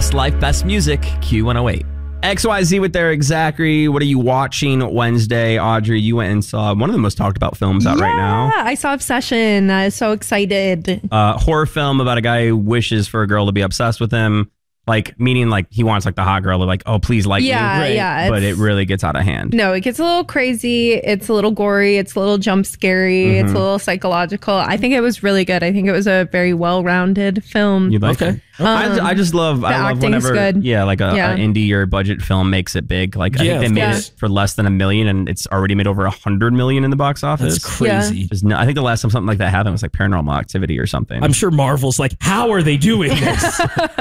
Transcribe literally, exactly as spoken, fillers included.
Best life, best music, Q one oh eight. X Y Z with Eric Zachary. What are you watching Wednesday? Audrey, you went and saw one of the most talked about films out yeah, right now. Yeah, I saw Obsession. I was so excited. Uh, horror film about a guy who wishes for a girl to be obsessed with him. Like, meaning like he wants like the hot girl to like, oh, please like yeah, me. Right. Yeah, but it really gets out of hand. No, it gets a little crazy. It's a little gory. It's a little jump scary. Mm-hmm. It's a little psychological. I think it was really good. I think it was a very well-rounded film. You like okay. it? Um, I, I just love, I love whenever, good. yeah, like a, yeah. a indie or budget film makes it big. Like I yeah, think they made yeah. it for less than a million, and it's already made over a hundred million in the box office. That's crazy. Yeah. No, I think the last time something like that happened was like Paranormal Activity or something. I'm sure Marvel's like, how are they doing this?